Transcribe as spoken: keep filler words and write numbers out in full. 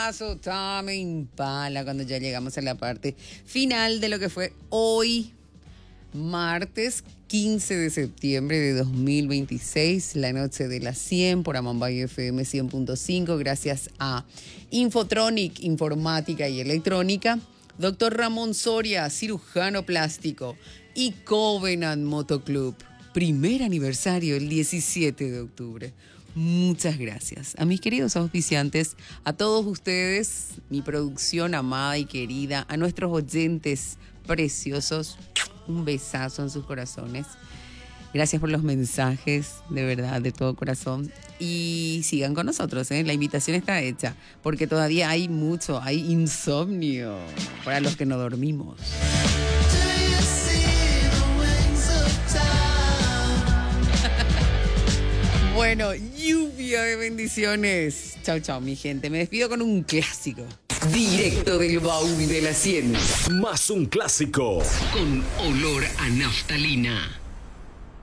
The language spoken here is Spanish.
abrazo, Tame Impala, cuando ya llegamos a la parte final de lo que fue hoy, martes quince de septiembre de dos mil veintiséis, la noche de las cien por Amambay F M cien punto cinco, gracias a Infotronic, Informática y Electrónica, Doctor Ramón Soria, cirujano plástico, y Covenant Motoclub, primer aniversario el diecisiete de octubre. Muchas gracias a mis queridos auspiciantes, a todos ustedes, mi producción amada y querida, a nuestros oyentes preciosos, un besazo en sus corazones. Gracias por los mensajes, de verdad, de todo corazón. Y sigan con nosotros, ¿eh? La invitación está hecha, porque todavía hay mucho, hay insomnio para los que no dormimos. Bueno, lluvia de bendiciones. Chau, chau, mi gente. Me despido con un clásico. Directo del baúl de la cien. Más un clásico. Con olor a naftalina.